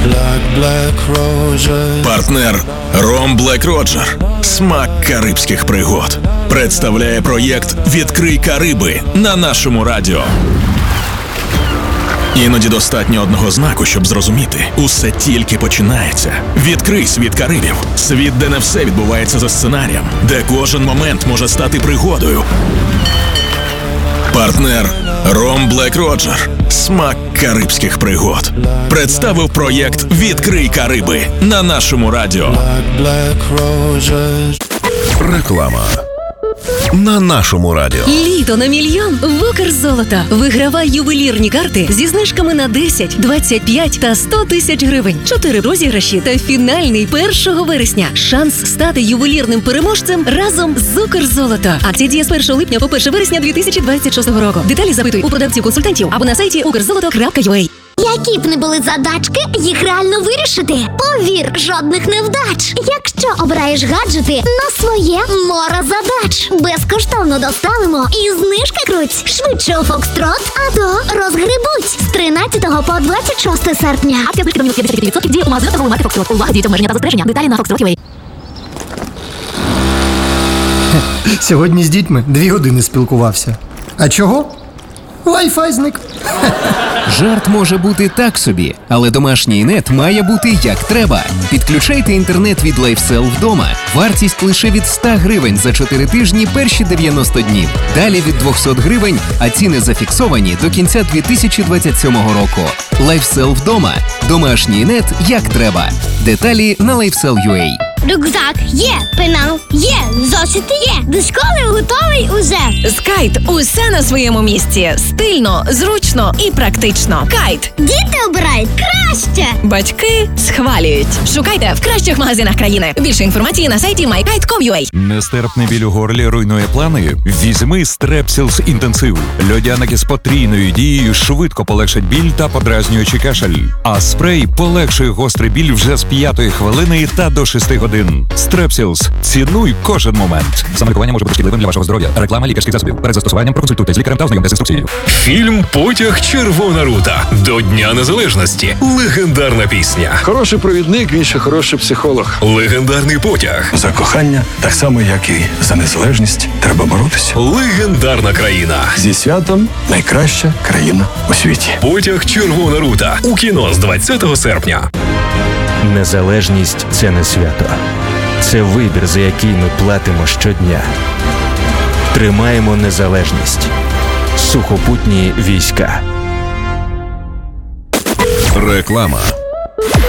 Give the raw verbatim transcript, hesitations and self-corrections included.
Партнер Ром Блек Роджер. Смак карибських пригод. Представляє проєкт «Відкрий Кариби» на нашому радіо. Іноді достатньо одного знаку, щоб зрозуміти. Усе тільки починається. Відкрий світ Карибів. Світ, де не все відбувається за сценарієм. Де кожен момент може стати пригодою. Партнер Ром Блек Роджер. Смак карибських пригод. Представив проєкт «Відкрий Кариби» на нашому радіо. Реклама на нашому радіо. Літо на мільйон в Укрзолото. Вигравай ювелірні карти зі знижками на десять, двадцять п'ять та сто тисяч гривень. Чотири розіграші та фінальний першого вересня. Шанс стати ювелірним переможцем разом з Укрзолото. Акція діє з першого липня по перше вересня дві тисячі двадцять шостого року. Деталі запитуй у продавців-консультантів або на сайті укрзолото крапка ю а. Які б не були задачки, їх реально вирішити. Повір, жодних невдач. Якщо обираєш гаджети на своє море задач. Безкоштовно доставимо і знижки круть. Швидше у Фокстрот, а то розгребуть. З тринадцятого по двадцять шосте серпня. Акція знижки до мінус п'ятдесят відсотків діє у магазинах торгової марки Фокстрот. Увага, діють обмеження та застереження. Деталі на фокстрот крапка ю а. Сьогодні з дітьми дві години спілкувався. А чого? Wi-Fi зник. Жарт може бути так собі, але домашній нет має бути як треба. Підключайте інтернет від LifeSell вдома. Вартість лише від сто гривень за чотири тижні перші дев'яносто днів. Далі від двісті гривень, а ціни зафіксовані до кінця дві тисячі двадцять сьомого року. LifeSell вдома. Домашній нет як треба. Деталі на LifeSell крапка ю а. Рюкзак є, пенал є, зошити є. До школи готовий уже. З Кайт усе на своєму місці. Стильно, зручно і практично. Кайт. Діти обирають краще. Батьки схвалюють. Шукайте в кращих магазинах країни. Більше інформації на сайті май кайт крапка ю а. Нестерпний біль у горлі руйнує плани? Візьми Strepsils інтенсив. Льодяники з потрійною дією швидко полегшать біль та подразнюючий кашель. А спрей полегшує гострий біль вже з п'ятої хвилини та до шести годин. Strepsils. Цінуй кожен момент. Саме лікування може бути шкідливим для вашого здоров'я. Реклама лікарських засобів. Перед застосуванням проконсультуйте з лікарем та ознайомтесь з інструкцією. Фільм «Потяг Червона рута» до Дня Незалежності. Легендарна пісня. Хороший провідник, він ще хороший психолог. Легендарний потяг. За кохання, так само, як і за незалежність, треба боротися. Легендарна країна. Зі святом найкраща країна у світі. «Потяг Червона рута» у кіно з двадцятого серпня. Незалежність – це не свято. Це вибір, за який ми платимо щодня. Тримаємо незалежність. Сухопутні війська. Реклама